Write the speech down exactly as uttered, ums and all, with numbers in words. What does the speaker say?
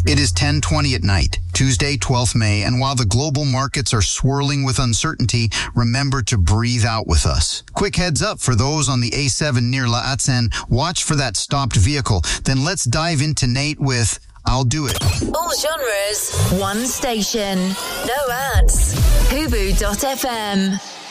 It is ten twenty at night, Tuesday, twelfth of May, and while the global markets are swirling with uncertainty, remember to breathe out with us. Quick heads up for those on the A seven near La Hatzen, watch for that stopped vehicle. Then let's dive into Nate with I'll Do It. All genres, one station, no ads. Hubu dot f m.